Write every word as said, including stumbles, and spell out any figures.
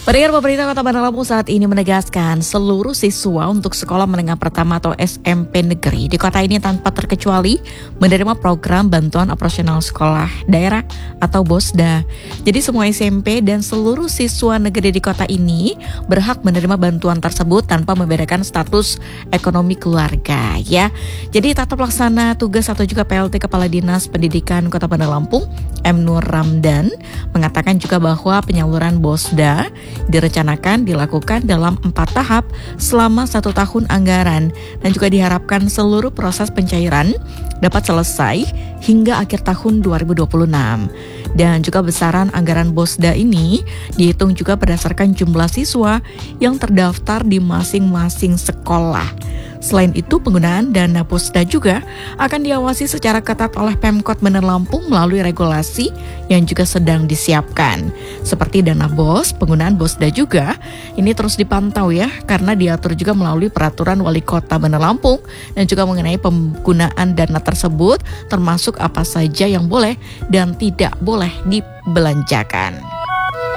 Pendengar, pemerintah Kota Bandar Lampung saat ini menegaskan seluruh siswa untuk sekolah menengah pertama atau S M P negeri di kota ini tanpa terkecuali menerima program bantuan operasional sekolah daerah atau BOSDA. Jadi semua S M P dan seluruh siswa negeri di kota ini berhak menerima bantuan tersebut tanpa membedakan status ekonomi keluarga, ya. Jadi tata pelaksana tugas atau juga P L T Kepala Dinas Pendidikan Kota Bandar Lampung, M. Nur Ramdan, mengatakan juga bahwa penyaluran BOSDA direncanakan dilakukan dalam empat tahap selama satu tahun anggaran dan juga diharapkan seluruh proses pencairan dapat selesai hingga akhir tahun dua ribu dua puluh enam. Dan juga besaran anggaran BOSDA ini dihitung juga berdasarkan jumlah siswa yang terdaftar di masing-masing sekolah. Selain itu, penggunaan dana BOSDA juga akan diawasi secara ketat oleh Pemkot Bandar Lampung melalui regulasi yang juga sedang disiapkan. Seperti dana BOS, penggunaan BOSDA juga ini terus dipantau ya, karena diatur juga melalui peraturan Wali Kota Bandar Lampung dan juga mengenai penggunaan dana tersebut, termasuk apa saja yang boleh dan tidak boleh dibelanjakan.